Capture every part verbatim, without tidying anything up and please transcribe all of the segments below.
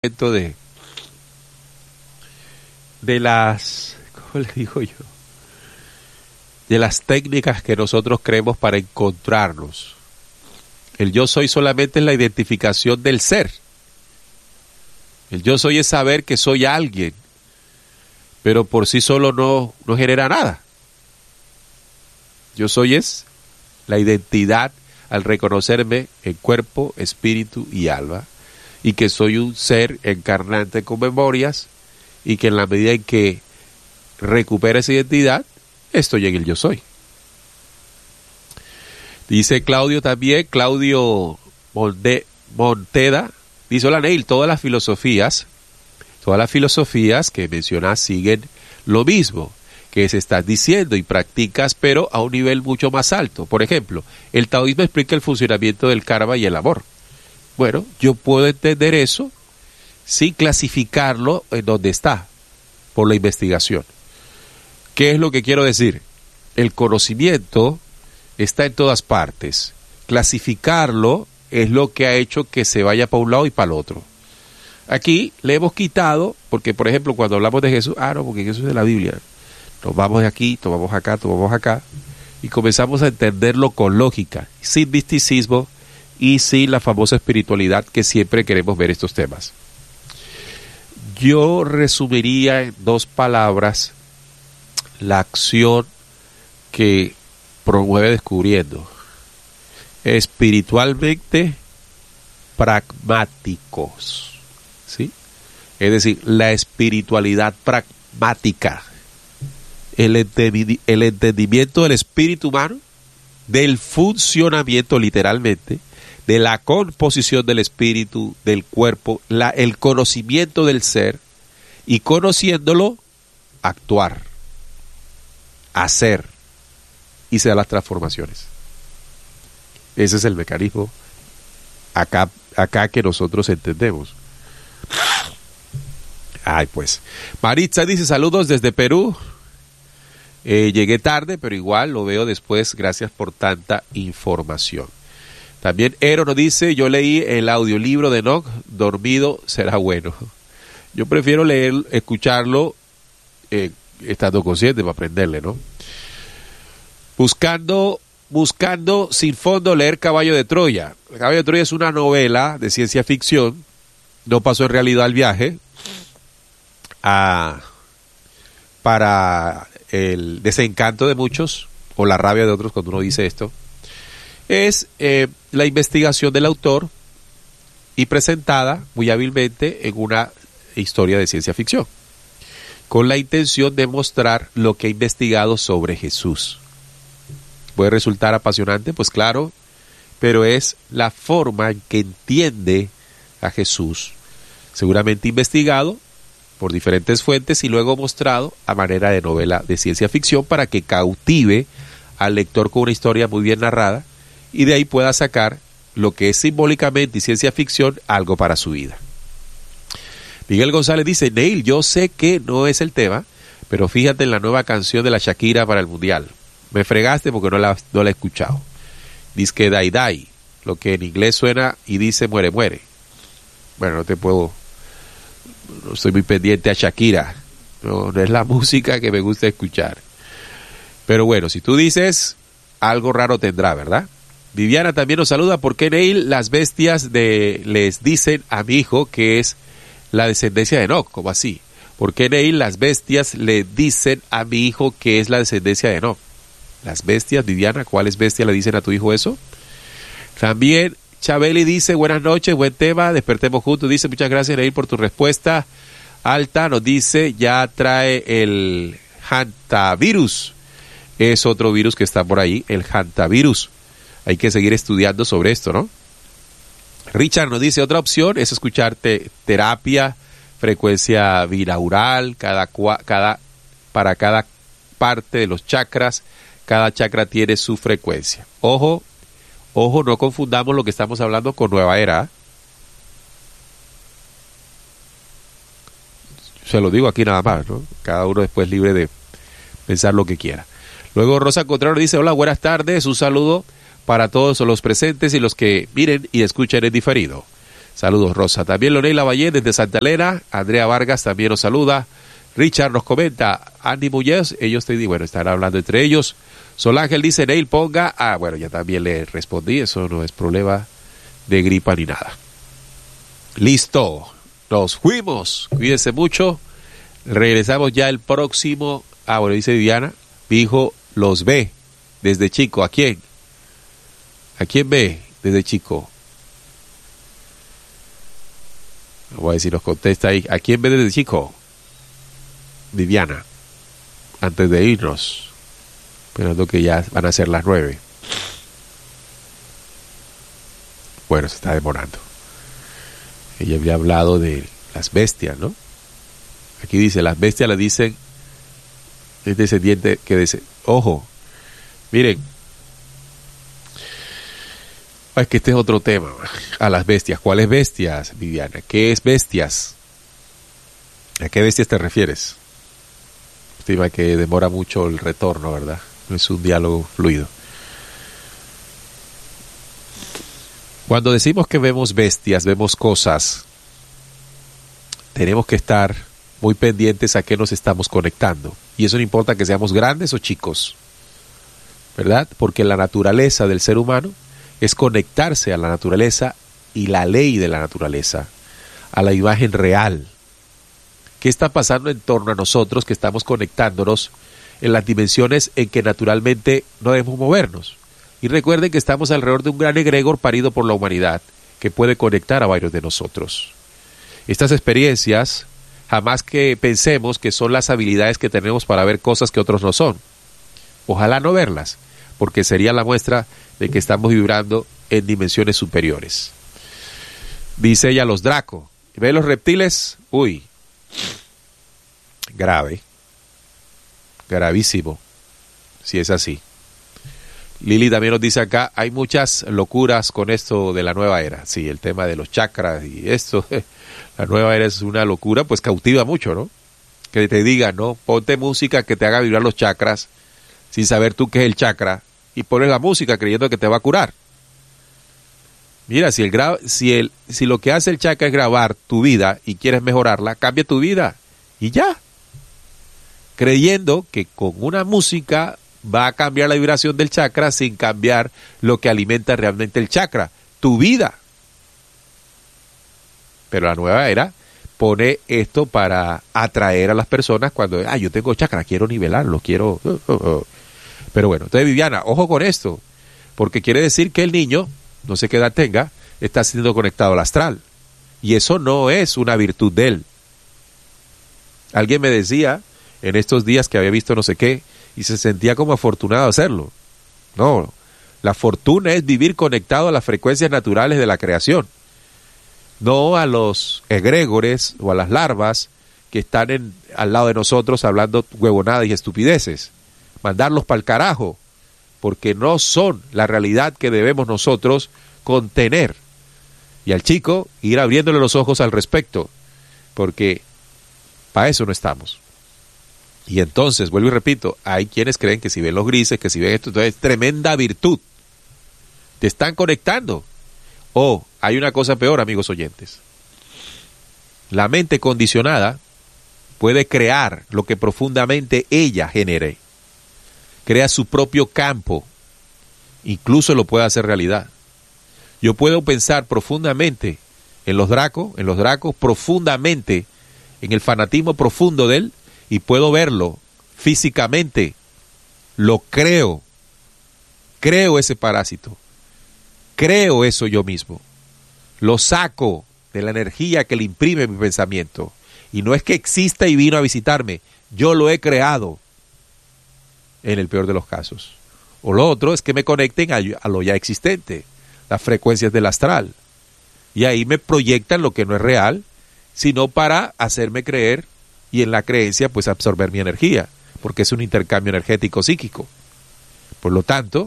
de, de las, ¿cómo le digo yo? De las técnicas que nosotros creemos para encontrarnos. El yo soy solamente es la identificación del ser. El yo soy es saber que soy alguien, pero por sí solo no, no genera nada. Yo soy es la identidad al reconocerme en cuerpo, espíritu y alma, y que soy un ser encarnante con memorias, y que en la medida en que recupera esa identidad, estoy en el yo soy. Dice Claudio también, Claudio Monde, Monteda, dice: hola Neil, todas las filosofías, todas las filosofías que mencionas siguen lo mismo que se estás diciendo y practicas, pero a un nivel mucho más alto. Por ejemplo, el taoísmo explica el funcionamiento del karma y el amor. Bueno, yo puedo entender eso sin clasificarlo en donde está, por la investigación. ¿Qué es lo que quiero decir? El conocimiento está en todas partes. Clasificarlo es lo que ha hecho que se vaya para un lado y para el otro. Aquí le hemos quitado, porque por ejemplo cuando hablamos de Jesús, ah no, porque Jesús es de la Biblia, nos vamos de aquí, tomamos acá, tomamos acá, y comenzamos a entenderlo con lógica, sin misticismo y sin la famosa espiritualidad que siempre queremos ver estos temas. Yo resumiría en dos palabras la acción que promueve descubriendo: espiritualmente pragmáticos, ¿sí? Es decir, la espiritualidad pragmática, el, entendi- el entendimiento del espíritu humano, del funcionamiento literalmente, de la composición del espíritu, del cuerpo, la, el conocimiento del ser, y conociéndolo, actuar, hacer, y se dan las transformaciones. Ese es el mecanismo acá, acá que nosotros entendemos. Ay, pues. Maritza dice: saludos desde Perú. Eh, llegué tarde, pero igual lo veo después. Gracias por tanta información. También Ero nos dice: yo leí el audiolibro de Enoch, dormido será bueno. Yo prefiero leer, escucharlo eh, estando consciente para aprenderle, ¿no? Buscando, buscando sin fondo leer Caballo de Troya. Caballo de Troya es una novela de ciencia ficción. No pasó en realidad el viaje. A, para el desencanto de muchos, o la rabia de otros cuando uno dice esto. Es eh, la investigación del autor y presentada muy hábilmente en una historia de ciencia ficción, con la intención de mostrar lo que ha investigado sobre Jesús. ¿Puede resultar apasionante? Pues claro, pero es la forma en que entiende a Jesús, seguramente investigado por diferentes fuentes y luego mostrado a manera de novela de ciencia ficción para que cautive al lector con una historia muy bien narrada, y de ahí pueda sacar lo que es simbólicamente y ciencia ficción algo para su vida. Miguel González dice: Neil, yo sé que no es el tema, pero fíjate en la nueva canción de la Shakira para el Mundial. Me fregaste porque no la, no la he escuchado. Dice que die die, lo que en inglés suena y dice muere muere. Bueno, no te puedo, no estoy muy pendiente a Shakira, no, no es la música que me gusta escuchar. Pero bueno, si tú dices, algo raro tendrá, ¿verdad? Viviana también nos saluda: ¿por qué, Neil, las bestias de les dicen a mi hijo que es la descendencia de Enoch? ¿Cómo así? ¿Por qué, Neil, las bestias le dicen a mi hijo que es la descendencia de Enoch? Las bestias, Viviana, ¿cuáles bestias le dicen a tu hijo eso? También Chabeli dice: buenas noches, buen tema, despertemos juntos. Dice: muchas gracias, Neil, por tu respuesta. Alta nos dice: ya trae el hantavirus. Es otro virus que está por ahí, el hantavirus. Hay que seguir estudiando sobre esto, ¿no? Richard nos dice: otra opción es escuchar te terapia, frecuencia binaural, cada, cada, para cada parte de los chakras. Cada chakra tiene su frecuencia. Ojo, ojo, no confundamos lo que estamos hablando con Nueva Era. Se lo digo aquí nada más, ¿no? Cada uno después es libre de pensar lo que quiera. Luego Rosa Contrario dice: hola, buenas tardes, un saludo para todos los presentes y los que miren y escuchen en diferido. Saludos, Rosa. También Lorey Lavallén desde Santa Elena. Andrea Vargas también nos saluda. Richard nos comenta. Andy Muñez, ellos te bueno, están hablando entre ellos. Sol Ángel dice, Neil, ponga. Ah, bueno, ya también le respondí. Eso no es problema de gripa ni nada. Listo. Nos fuimos. Cuídense mucho. Regresamos ya el próximo. Ah, bueno, dice Viviana. Mi hijo los ve desde chico. ¿A quién? ¿A quién ve desde chico? Voy a ver si nos contesta ahí. ¿A quién ve desde chico? Viviana. Antes de irnos. Esperando que ya van a ser las nueve. Bueno, se está demorando. Ella había hablado de las bestias, ¿no? Aquí dice, las bestias le dicen, es descendiente que dice, ojo, miren, es que este es otro tema, a las bestias. ¿Cuáles bestias, Viviana? ¿Qué es bestias? ¿A qué bestias te refieres? Estima que demora mucho el retorno, ¿verdad? No es un diálogo fluido. Cuando decimos que vemos bestias, vemos cosas, tenemos que estar muy pendientes a qué nos estamos conectando. Y eso no importa que seamos grandes o chicos, ¿verdad? Porque la naturaleza del ser humano es conectarse a la naturaleza y la ley de la naturaleza, a la imagen real. ¿Qué está pasando en torno a nosotros que estamos conectándonos en las dimensiones en que naturalmente no debemos movernos? Y recuerden que estamos alrededor de un gran egregor parido por la humanidad que puede conectar a varios de nosotros. Estas experiencias, jamás que pensemos que son las habilidades que tenemos para ver cosas que otros no son. Ojalá no verlas, porque sería la muestra de que estamos vibrando en dimensiones superiores. Dice ella, los Draco. ¿Ve los reptiles? Uy, grave, gravísimo, si es así. Lili también nos dice acá, hay muchas locuras con esto de la nueva era. Sí, el tema de los chakras y esto, la nueva era es una locura, pues cautiva mucho, ¿no? Que te diga, ¿no? Ponte música que te haga vibrar los chakras, sin saber tú qué es el chakra, y pones la música creyendo que te va a curar. Mira, si el gra si el si lo que hace el chakra es grabar tu vida y quieres mejorarla, cambia tu vida y ya. Creyendo que con una música va a cambiar la vibración del chakra sin cambiar lo que alimenta realmente el chakra, tu vida. Pero la nueva era pone esto para atraer a las personas cuando, ah, yo tengo chakra, quiero nivelarlo, quiero... Uh, uh, uh. Pero bueno, entonces Viviana, ojo con esto, porque quiere decir que el niño, no sé qué edad tenga, está siendo conectado al astral. Y eso no es una virtud de él. Alguien me decía en estos días que había visto no sé qué, y se sentía como afortunado de hacerlo. No, la fortuna es vivir conectado a las frecuencias naturales de la creación, no a los egregores o a las larvas que están en, al lado de nosotros hablando huevonadas y estupideces. Mandarlos para el carajo, porque no son la realidad que debemos nosotros contener. Y al chico ir abriéndole los ojos al respecto, porque para eso no estamos. Y entonces, vuelvo y repito, hay quienes creen que si ven los grises, que si ven esto, entonces es tremenda virtud. Te están conectando. O hay una cosa peor, amigos oyentes. La mente condicionada puede crear lo que profundamente ella genere. Crea su propio campo. Incluso lo puede hacer realidad. Yo puedo pensar profundamente en los Draco, en los Dracos, profundamente, en el fanatismo profundo de él, y puedo verlo físicamente, lo creo, creo ese parásito, creo eso yo mismo, lo saco de la energía que le imprime mi pensamiento, y no es que exista y vino a visitarme, yo lo he creado, en el peor de los casos. O lo otro es que me conecten a, a lo ya existente, las frecuencias del astral, y ahí me proyectan lo que no es real, sino para hacerme creer, y en la creencia pues absorber mi energía, porque es un intercambio energético psíquico. Por lo tanto,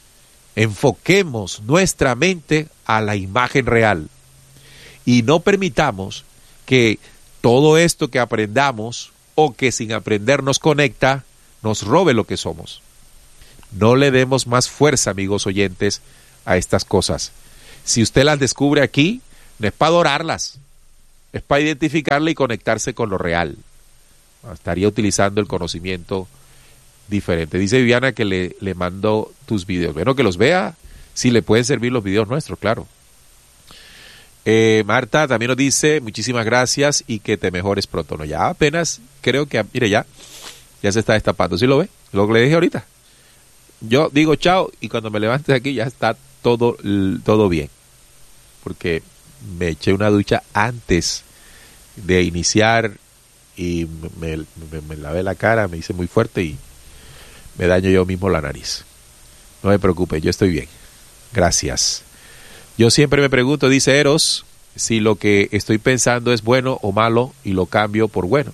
enfoquemos nuestra mente a la imagen real y no permitamos que todo esto que aprendamos o que sin aprender nos conecta, nos robe lo que somos. No le demos más fuerza, amigos oyentes, a estas cosas. Si usted las descubre aquí, No es para adorarlas, es para identificarla y conectarse con lo real. Estaría utilizando el conocimiento diferente. Dice Viviana que le, le mando tus videos. Bueno, que los vea, si le pueden servir los videos nuestros, claro. Eh, Marta también nos dice, muchísimas gracias y que te mejores pronto. No, ya apenas creo que, mire ya, ya se está destapando. ¿Sí lo ve? Lo que le dije ahorita. Yo digo chao y cuando me levante de aquí ya está todo, todo bien. Porque me eché una ducha antes de iniciar y me, me, me lavé la cara, me hice muy fuerte y me daño yo mismo la nariz. No me preocupe, yo estoy bien. Gracias. Yo siempre me pregunto, dice Eros, si lo que estoy pensando es bueno o malo y lo cambio por bueno.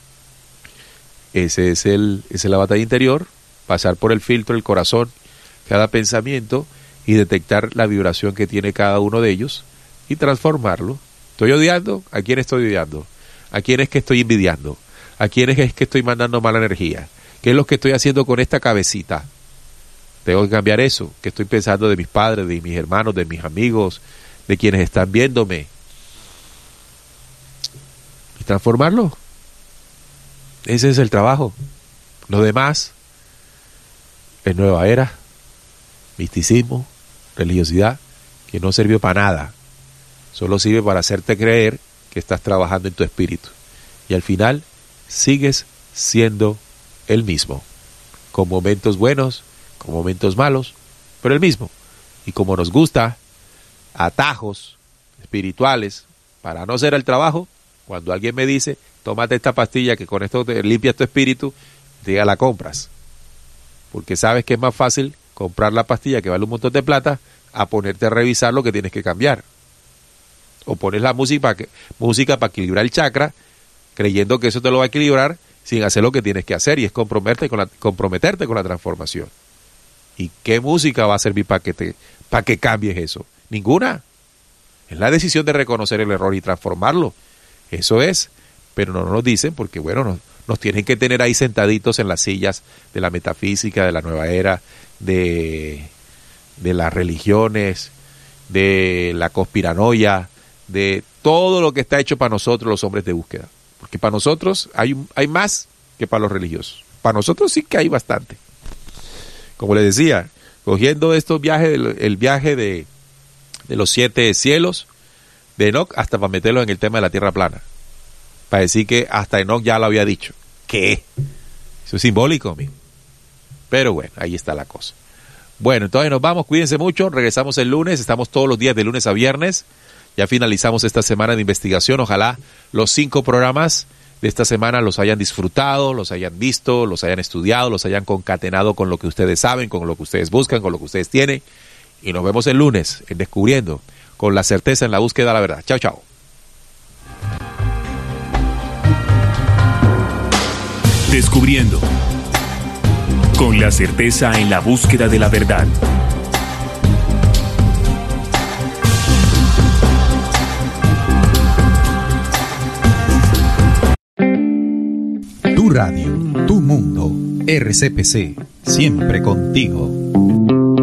Ese es el, esa es la batalla interior, pasar por el filtro del corazón, cada pensamiento y detectar la vibración que tiene cada uno de ellos y transformarlo. ¿Estoy odiando? ¿A quién estoy odiando? ¿A quién es que estoy envidiando? ¿A quién es que estoy mandando mala energía? ¿Qué es lo que estoy haciendo con esta cabecita? Tengo que cambiar eso, que estoy pensando de mis padres, de mis hermanos, de mis amigos, de quienes están viéndome. Y transformarlo. Ese es el trabajo. Lo demás es nueva era, misticismo, religiosidad, que no sirvió para nada. Solo sirve para hacerte creer que estás trabajando en tu espíritu. Y al final sigues siendo el mismo. Con momentos buenos, con momentos malos, pero el mismo. Y como nos gusta atajos espirituales para no hacer el trabajo, cuando alguien me dice, tómate esta pastilla que con esto te limpias tu espíritu, ya la compras. Porque sabes que es más fácil comprar la pastilla que vale un montón de plata a ponerte a revisar lo que tienes que cambiar. O pones la música para, que, música para equilibrar el chakra, creyendo que eso te lo va a equilibrar sin hacer lo que tienes que hacer, y es comprometerte con la, comprometerte con la transformación. ¿Y qué música va a servir para que, te, para que cambies eso? Ninguna. Es la decisión de reconocer el error y transformarlo. Eso es. Pero no nos dicen porque, bueno, nos, nos tienen que tener ahí sentaditos en las sillas de la metafísica, de la nueva era, de, de las religiones, de la conspiranoia, de todo lo que está hecho para nosotros los hombres de búsqueda. Porque para nosotros hay, hay más que para los religiosos. Para nosotros sí que hay bastante. Como les decía, cogiendo estos viajes, el viaje de, de los siete cielos de Enoch, hasta para meterlo en el tema de la tierra plana. Para decir que hasta Enoch ya lo había dicho. ¿Qué? Eso es simbólico, amigo. Pero bueno, ahí está la cosa. Bueno, entonces nos vamos, cuídense mucho, regresamos el lunes, estamos todos los días de lunes a viernes. Ya finalizamos esta semana de investigación, ojalá los cinco programas de esta semana los hayan disfrutado, los hayan visto, los hayan estudiado, los hayan concatenado con lo que ustedes saben, con lo que ustedes buscan, con lo que ustedes tienen. Y nos vemos el lunes en Descubriendo, con la certeza en la búsqueda de la verdad. Chao, chao. Descubriendo, con la certeza en la búsqueda de la verdad. Tu radio, tu mundo, R C P C, siempre contigo.